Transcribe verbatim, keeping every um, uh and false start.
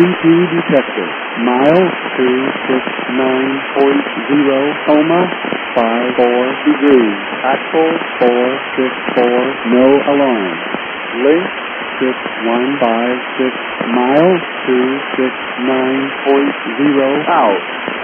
C P detected. Miles two six nine point zero, coma, five four degrees. Axle four six four, no alarm. Link six one five six, miles two six nine point zero, out.